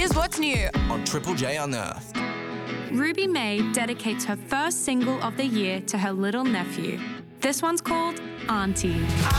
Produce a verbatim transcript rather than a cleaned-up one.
Here's what's new on Triple J Unearthed. Ruby May dedicates her first single of the year to her little nephew. This one's called Auntie.